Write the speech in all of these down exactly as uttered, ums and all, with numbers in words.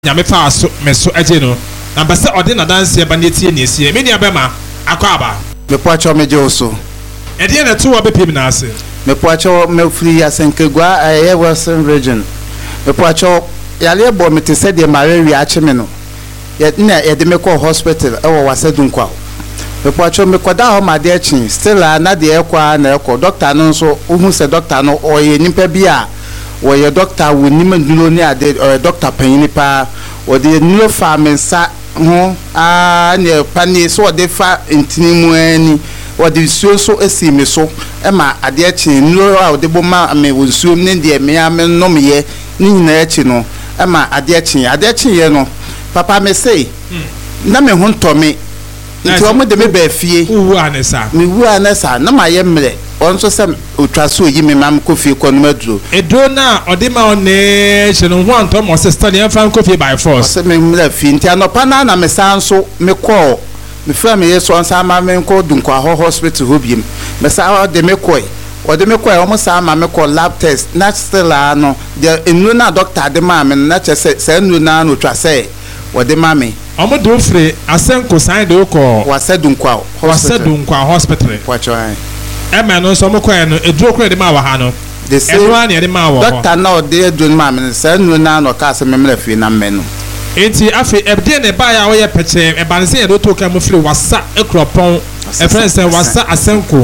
nyame fa so me so agye no na bese ode na danse ba netie ne esie me nia bema akwa aba me poacho me jeoso e de na to obepim na ase me poacho me free asenkegwa aye western region me poacho yale bo me te se de malaria ache me no ye na ye de me call hospital e wo wasedun kwa me poacho me koda ho ma de achi still na de ekwa na ekọ doctor no so ohun se doctor no oye nipa bi a wo ye doctor wo nim ndulo ni ade or doctor panyin pa wo de nulo fa mensa ho a ne pani so wo de fa ntini mu ani wo de suo so esi me so e ma ade achi nulo a wo de bo ma me wo suo ne de me ya me no me ye ni nyina achi no e ma ade achi ade achi ye no papa me say na me ho ntome nti o mo de me ba fie wu anesa me wu anesa na ma ye mre onso sem otraso yi me mam kofi ko no maduro edo na ode ma one cheno ho anto mo sister ne fan kofi by force se me mra fi nti anopa na na me sanso me call me fra me yeso onsa ma me ko dunko ho hospital ho biem me sa de me koi o de me koi o mo sa ma me call lab test na still ano de enu na doctor de ma me na che se se enu na no trase o de ma me omo do free asenko sign de ko wasedunko wasedunko hospital kwacho ai e ma no so mo ko no eduro ko de ma wa ha no de se enu na de ma wa doctor na o de eduro ma me se enu na no ka se me mra fi na me no enti afi ebde ne ba ya wo ye peche e ba ne se ye do to ka mo free wasa ekropon e friend say wasa asenko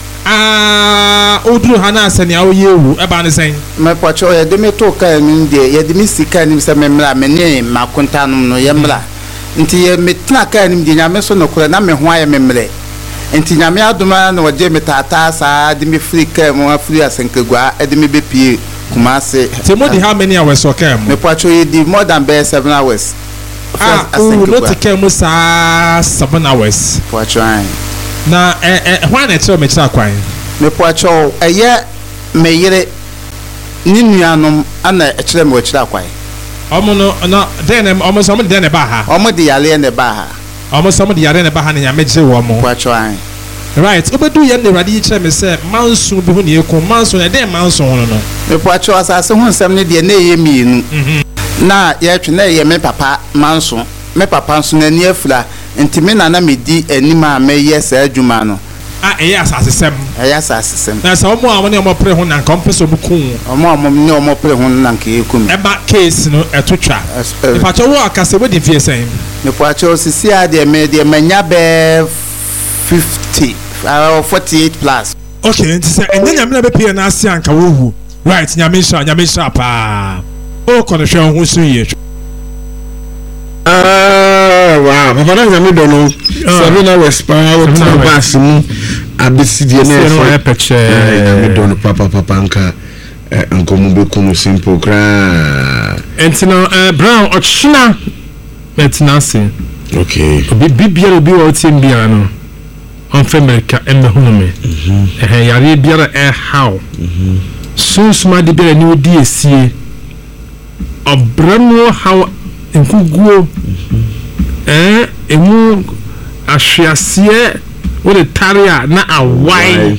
ah oduru ha na asene a wo ye wu e ba ne sen me kwacho ye de me to ka mi de ye de mi sika ni se me mra me ne makonta no no ye mra nti ye metna ka ni de nyame so no kura na me ho aye me mre nti nyame adoma na waje metata sa de me free ka mo afri asenkegwa e de me bepie kumase Timothy how many hours okay me pacho ye di more than be seven hours ah oh no take mo sa seven hours pacho ai na eh eh hwan na tell me tell kwan me pacho eye me yire ni nuanom ana e kire me wa kire kwan omo no na den omo so mo den ne ba ha omo de yale ne ba ha omo so mo de yare ne ba ha na nyame gye wo mo pacho ai right obedu ye ne radi kire me say manso bi hu ne ekon manso na den manso hono no me pacho asase hu nsem ne de na ye mienu na ye twe na ye me papa manso me papa nso na ni afura nti me na na me di anima me ye sa adwuma no ah eh asase sem eh asase sem na so mo a mo ne mo pre ho na kompeso bu kun omo omo ne omo pre ho na nka ekum e ba case no etotwa e pacho wo akase we di fie sen me pacho sisi a de me de manya be fifty or forty-eight plus okay nti se enya nyame na be pie na ase anka wo hu right nyame sha nyame sha pa o kono hwe ho so ye ah wow papa na nyame do no seven hours pa o ta pass mu abisi die na so e peche nyame do no papa papa nka ankomu be kono simple kra enti no brown ochina betina se okay obi bibia obi wo tim bia no on America embe hunu me eh yare biara eh how so suma de bia ni odi esie obrano how enkuguo eh emu ahwiasie wo de taria na awai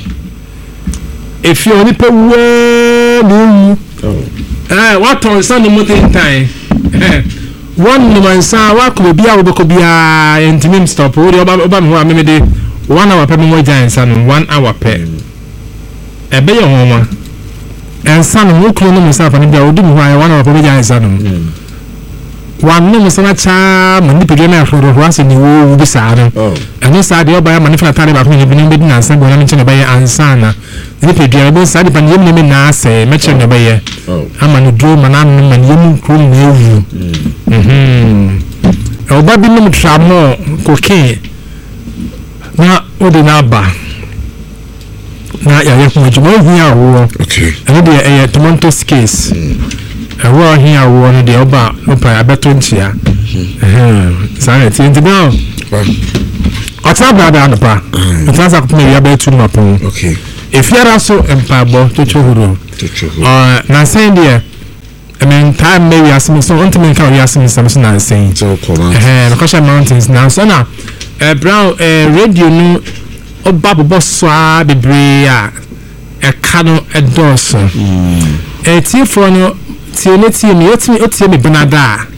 efi oni pe wo mu eh what on san no motin time eh one no man sa wa ko bia wo beko bia entimim stop wo de oba oba me ho ameme de one hour pe mo giant san one hour pe e be yo homa en san mo kro no mo sa fa ni bia wo di mo ho one hour pe mo giant san one no mo sana cha mo ni pe na afro ro ase ni wo bi sa no eno sa de oba ya ma ni fa tare ba ko ni bi ni be na san bo na mi che na ba ye ansana ni pe dia bo sa di pa ni me na ase me che na ba ye ama no dro ma na no ma ni mu kro na ewu mhm oba bi no tra mo cocaine na o de na ba na ya ye ko juma hu ya wo okay eno de e tomato case e wo here wo no de oba opa abeto ntia eh say ti ndi now ota brada no pa ota sa ko me ya betu no pa okay if you are so empabo to chohuro to chohuro uh na say there I mean time maybe asem so until me can we asem some so na say so come eh Nakosha Mountains now so na eh brown eh radio no oba bobo so a bebre a e ka no edoso eh ti for no tie ne tie me otimi otie me benada